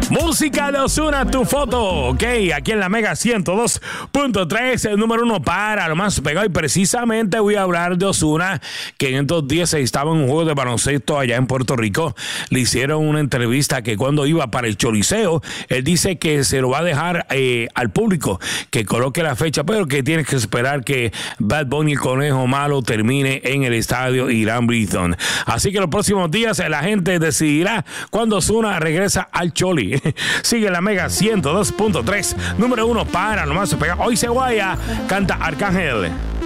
Música de Ozuna, tu foto. Ok, aquí en la Mega 102.3, el número uno para lo más pegado. Y precisamente voy a hablar de Ozuna, que en estos días estaba en un juego de baloncesto allá en Puerto Rico. Le hicieron una entrevista que cuando iba para el Choliseo, él dice que se lo va a dejar al público, que coloque la fecha, pero que tienes que esperar que Bad Bunny, el conejo malo, termine en el estadio Irán Bithorn. Así que los próximos días la gente decidirá cuando Ozuna regresa al Choli. Sigue la Mega 102.3, número uno para lo más pegado. Hoy se guaya, canta Arcángel.